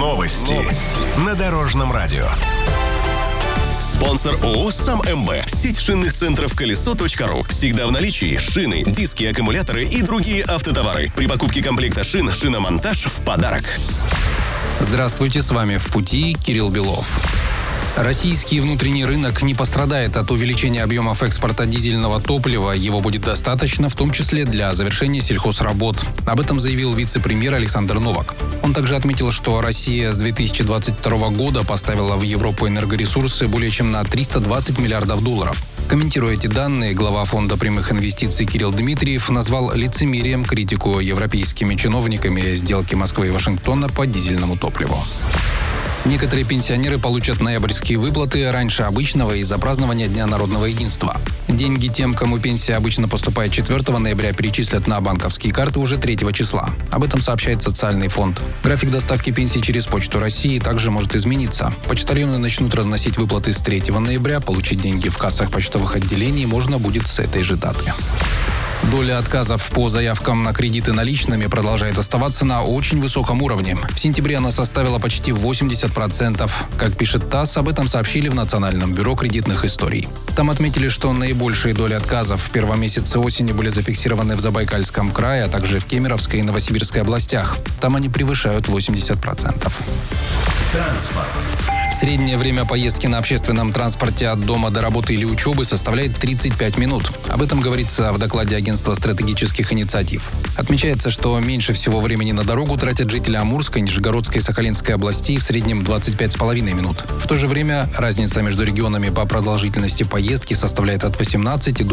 Новости на Дорожном радио. Спонсор ООО «Сам МБ». Сеть шинных центров «Колесо.ру». Всегда в наличии шины, диски, аккумуляторы и другие автотовары. При покупке комплекта шин шиномонтаж в подарок. Здравствуйте, с вами «В пути» Кирилл Белов. Российский внутренний рынок не пострадает от увеличения объемов экспорта дизельного топлива. Его будет достаточно, в том числе для завершения сельхозработ. Об этом заявил вице-премьер Александр Новак. Он также отметил, что Россия с 2022 года поставила в Европу энергоресурсы более чем на 320 миллиардов долларов. Комментируя эти данные, глава Фонда прямых инвестиций Кирилл Дмитриев назвал лицемерием критику европейскими чиновниками сделки Москвы и Вашингтона по дизельному топливу. Некоторые пенсионеры получат ноябрьские выплаты раньше обычного из-за празднования Дня народного единства. Деньги тем, кому пенсия обычно поступает 4 ноября, перечислят на банковские карты уже 3 числа. Об этом сообщает Социальный фонд. График доставки пенсий через Почту России также может измениться. Почтальоны начнут разносить выплаты с 3 ноября. Получить деньги в кассах почтовых отделений можно будет с этой же даты. Доля отказов по заявкам на кредиты наличными продолжает оставаться на очень высоком уровне. В сентябре она составила почти 80%. Как пишет ТАСС, об этом сообщили в Национальном бюро кредитных историй. Там отметили, что наибольшие доли отказов в первом месяце осени были зафиксированы в Забайкальском крае, а также в Кемеровской и Новосибирской областях. Там они превышают 80%. Транспорт. Среднее время поездки на общественном транспорте от дома до работы или учебы составляет 35 минут. Об этом говорится в докладе Агентства стратегических инициатив. Отмечается, что меньше всего времени на дорогу тратят жители Амурской, Нижегородской и Сахалинской областей, в среднем 25,5 минут. В то же время разница между регионами по продолжительности поездки составляет от 18 до